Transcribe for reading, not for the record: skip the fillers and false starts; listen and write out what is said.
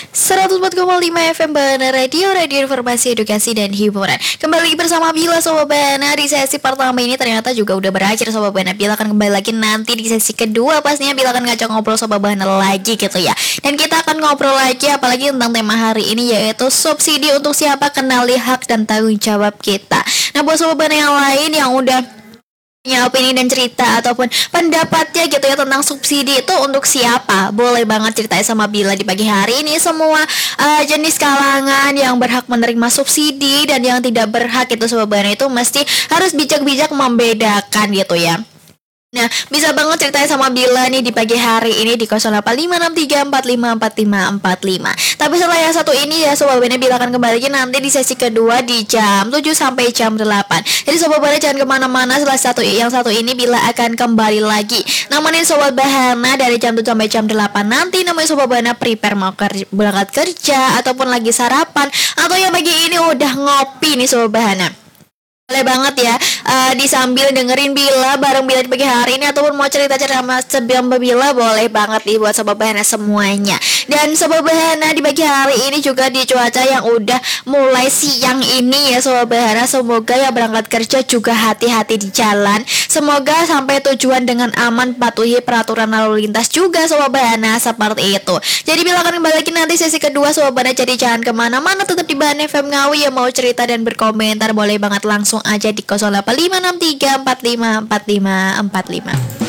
104,5 FM Bana Radio, Radio Informasi Edukasi dan Hiburan. Kembali bersama Bila Sobat Bana. Di sesi pertama ini ternyata juga udah berakhir Sobat Bana. Bila akan kembali lagi nanti di sesi kedua. Pastinya Bila akan ngajak ngobrol Sobat Bana lagi gitu ya. Dan kita akan ngobrol lagi apalagi tentang tema hari ini, yaitu subsidi untuk siapa, kenali hak dan tanggung jawab kita. Nah buat Sobat Bana yang lain yang udah punya opini dan cerita ataupun pendapatnya gitu ya tentang subsidi itu untuk siapa, boleh banget ceritain sama Bila di pagi hari ini. Semua jenis kalangan yang berhak menerima subsidi dan yang tidak berhak itu sebenarnya itu mesti harus bijak-bijak membedakan gitu ya. Nah, bisa banget ceritain sama Bila nih di pagi hari ini di 085634545545. Tapi setelah yang satu ini ya Sobat Bana, Bila akan kembali lagi nanti di sesi kedua di jam 7 sampai jam 8. Jadi Sobat Bana jangan kemana-mana, setelah yang satu ini Bila akan kembali lagi nemenin Sobat Bana dari jam 7 sampai jam 8. Nanti namanya Sobat Bana prepare mau berangkat kerja ataupun lagi sarapan, atau yang pagi ini udah ngopi nih Sobat Bana. Boleh banget ya disambil dengerin Bila bareng Bila di pagi hari ini, ataupun mau cerita-cerita sama Bila, boleh banget nih buat Sobat Bahana semuanya. Dan Sobat Bahana di pagi hari ini juga di cuaca yang udah mulai siang ini ya Sobat Bahana, semoga ya berangkat kerja juga hati-hati di jalan. Semoga sampai tujuan dengan aman, patuhi peraturan lalu lintas juga Sobat Bahana, seperti itu. Jadi Bila akan kembali lagi nanti sesi kedua Sobat Bahana, jadi jangan kemana-mana, tetap di Bahana FM Ngawi. Yang mau cerita dan berkomentar boleh banget langsung aja di 085634545545.